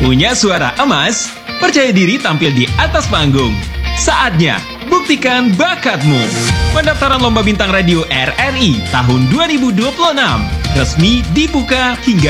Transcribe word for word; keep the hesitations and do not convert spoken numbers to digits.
Punya suara emas? Percaya diri tampil di atas panggung. Saatnya buktikan bakatmu. Pendaftaran Lomba Bintang Radio R R I tahun dua ribu dua puluh enam resmi dibuka hingga